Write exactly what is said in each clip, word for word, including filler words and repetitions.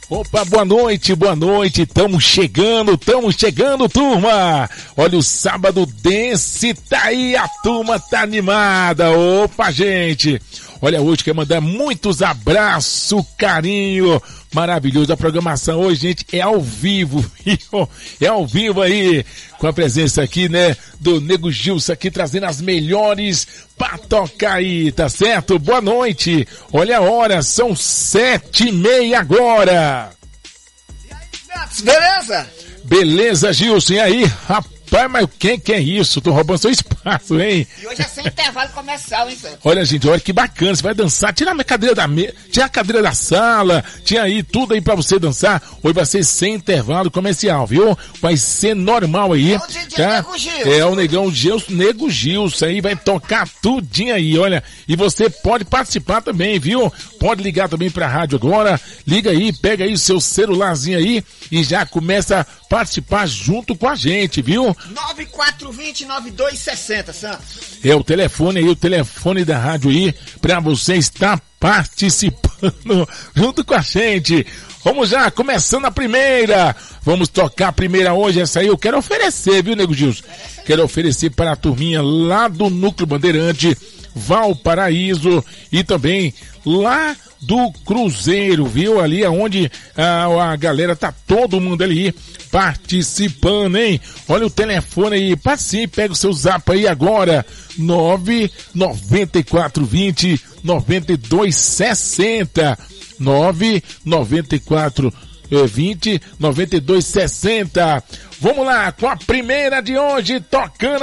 Opa, boa noite, boa noite, estamos chegando, estamos chegando, turma. Olha, o sábado desse tá aí, a turma tá animada. Opa, gente. Olha, hoje quero mandar muitos abraços, carinho, maravilhoso. A programação hoje, gente, é ao vivo, viu? É ao vivo aí, com a presença aqui, né, do Nego Gilson aqui, trazendo as melhores pra tocar aí, tá certo? Boa noite. Olha a hora, são sete e meia agora. E aí, Gatos, beleza? Beleza, Gilson, e aí, rapaz? Pai, mas quem que é isso? Tô roubando seu espaço, hein? E hoje é sem intervalo comercial, hein, Santos? Olha, gente, olha que bacana, você vai dançar, tira a cadeira da mesa, tira a cadeira da sala, tinha aí tudo aí pra você dançar. Hoje vai ser sem intervalo comercial, viu? Vai ser normal aí. É o D J tá? Nego Gilson. É o Negão Gilson, Nego Gilson aí, vai tocar tudinho aí, olha. E você pode participar também, viu? Pode ligar também pra rádio agora, liga aí, pega aí o seu celularzinho aí e já começa a participar junto com a gente, viu? nove quatro dois zero, nove dois seis zero, Santos. É o telefone aí, o telefone da rádio aí, pra você estar participando junto com a gente. Vamos já, começando a primeira. Vamos tocar a primeira hoje, essa aí eu quero oferecer, viu, Nego Gilson? Quero oferecer para a turminha lá do Núcleo Bandeirante, Valparaíso e também lá do Cruzeiro, viu? Ali aonde a, a galera tá todo mundo ali participando, hein? Olha o telefone aí, passe, pega o seu zap aí agora, nove nove quatro dois zero, nove dois seis zero, nove nove quatro vinte, noventa e dois sessenta. Vamos lá, com a primeira de hoje, tocando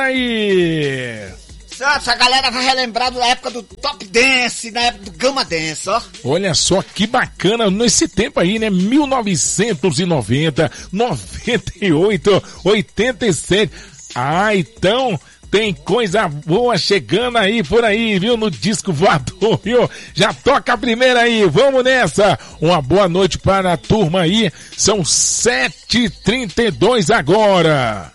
aí. Santos, a galera vai relembrar da época do Top Dance, da época do Gama Dance, ó. Olha só que bacana, nesse tempo aí, né, mil novecentos e noventa, noventa e oito, oitenta e sete. Ah, então... tem coisa boa chegando aí por aí, viu? No disco voador, viu? Já toca a primeira aí, vamos nessa! Uma boa noite para a turma aí, são sete e trinta e dois agora.